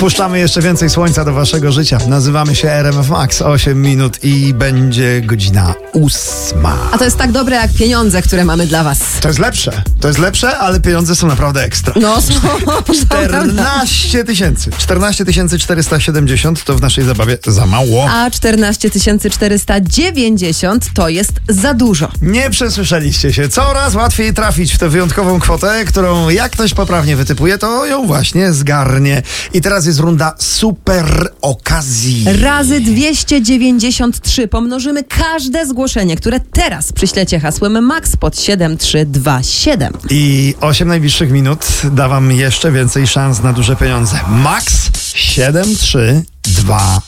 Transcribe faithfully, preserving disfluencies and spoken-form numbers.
Wpuszczamy jeszcze więcej słońca do waszego życia. Nazywamy się R M F Max. osiem minut i będzie godzina ósma. A to jest tak dobre jak pieniądze, które mamy dla was. To jest lepsze. To jest lepsze, ale pieniądze są naprawdę ekstra. No, są, czternaście tysięcy. czternaście tysięcy czterysta siedemdziesiąt to w naszej zabawie za mało. A czternaście tysięcy czterysta dziewięćdziesiąt to jest za dużo. Nie przesłyszeliście się. Coraz łatwiej trafić w tę wyjątkową kwotę, którą jak ktoś poprawnie wytypuje, to ją właśnie zgarnie. I teraz jest runda super okazji. Razy dwieście dziewięćdziesiąt trzy pomnożymy każde zgłoszenie, które teraz przyślecie hasłem MAX pod siedem trzy dwa siedem. I osiem najbliższych minut da wam jeszcze więcej szans na duże pieniądze. Max siedem trzy dwa